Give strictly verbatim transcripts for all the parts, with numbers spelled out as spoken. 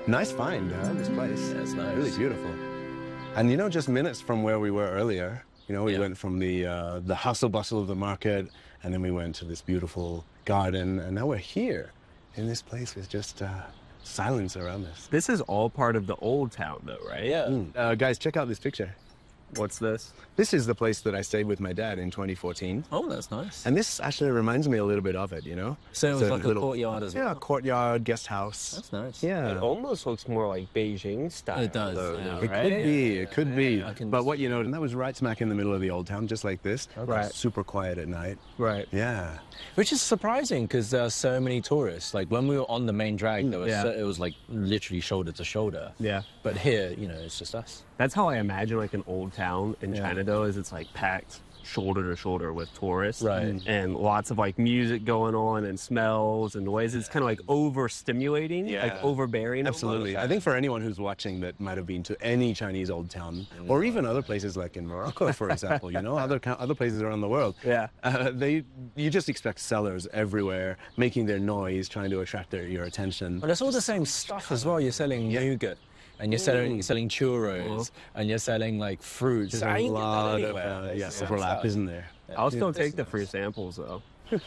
Nice find, huh, this place. Yeah, it's nice. Really beautiful. And you know, just minutes from where we were earlier, you know, we yeah. went from the uh, the hustle bustle of the market, and then we went to this beautiful garden, and now we're here in this place with just uh, silence around us. This is all part of the old town, though, right? Yeah. Mm. Uh, guys, check out this picture. What's this? This is the place that I stayed with my dad in twenty fourteen. Oh, that's nice. And this actually reminds me a little bit of it, you know? So it was like little, a courtyard as well? Yeah, courtyard, guest house. That's nice. Yeah. It almost looks more like Beijing style. It does, though, yeah. It right? could be, it could be. I can But just- what, you know, and that was right smack in the middle of the old town, just like this. Right. Super quiet at night. Right. Yeah. Which is surprising because there are so many tourists. Like when we were on the main drag, there was Yeah. so, it was like literally shoulder to shoulder. Yeah. But here, you know, it's just us. That's how I imagine like an old town in Yeah. China, though, is it's like packed shoulder to shoulder with tourists. Right. And lots of like music going on and smells and noise. It's kind of like overstimulating, Yeah. like overbearing. Absolutely. I think for anyone who's watching that might have been to any Chinese old town, or even other places like in Morocco, for example, you know, other co- other places around the world. Yeah. Uh, they, you just expect sellers everywhere making their noise, trying to attract their, your attention. But it's all the same stuff as well. You're selling nougat, and you're selling you're selling churros, and you're selling like fruits. There's I a ain't get that lot of anywhere. uh, It's yeah, the same overlap, stuff. isn't there? I'll still take the free samples, though.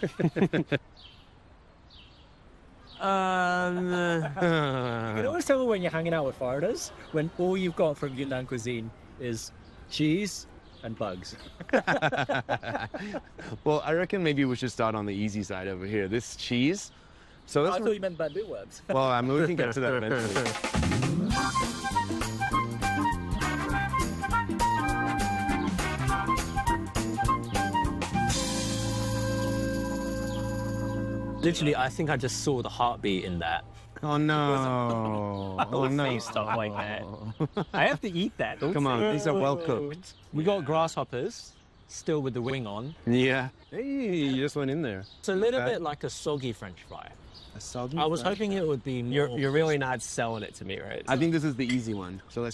um, You can always tell when you're hanging out with foreigners when all you've got from Yunnan cuisine is cheese and bugs. Well, I reckon maybe we should start on the easy side over here. This cheese. So I that's thought you meant bamboo worms. well, I mean, we can get to that eventually. Literally, I think I just saw the heartbeat in that. Oh no! Oh no! Stuff like that. I have to eat that. Don't Come on, say- these are well cooked. We got grasshoppers, still with the wing on. Yeah. Hey, you just went in there. It's a little Okay. bit like a soggy French fry. A soggy I was fry. hoping it would be more. you're, you're really not selling it to me, right? I think this is the easy one. So let's